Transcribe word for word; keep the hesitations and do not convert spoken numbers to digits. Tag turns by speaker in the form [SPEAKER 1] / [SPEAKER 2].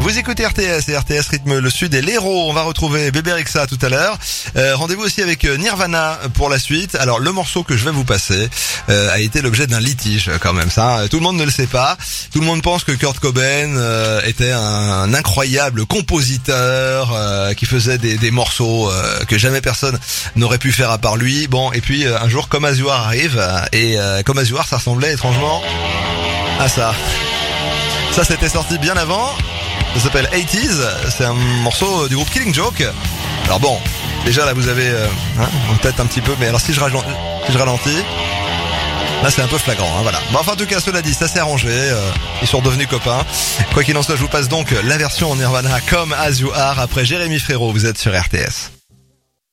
[SPEAKER 1] Vous écoutez R T S et R T S rythme le sud et l'héros. On va retrouver Bébé Rexha tout à l'heure. Euh, rendez-vous aussi avec Nirvana pour la suite. Alors le morceau que je vais vous passer euh, a été l'objet d'un litige quand même. Ça, tout le monde ne le sait pas. Tout le monde pense que Kurt Cobain euh, était un, un incroyable compositeur euh, qui faisait des, des morceaux euh, que jamais personne n'aurait pu faire à part lui. Bon, et puis euh, un jour Come As You Are arrive et euh, Come As You Are, ça ressemblait étrangement à ça. Ça c'était sorti bien avant. Ça s'appelle eighties, c'est un morceau du groupe Killing Joke. Alors bon, déjà là vous avez euh, hein, peut-être un petit peu, mais alors si je, ralentis, si je ralentis, là c'est un peu flagrant, hein, voilà. Bon, enfin en tout cas cela dit, ça s'est arrangé, euh, ils sont devenus copains. Quoi qu'il en soit, je vous passe donc la version en Nirvana Come As You Are après Jérémy Frérot, vous êtes sur R T S.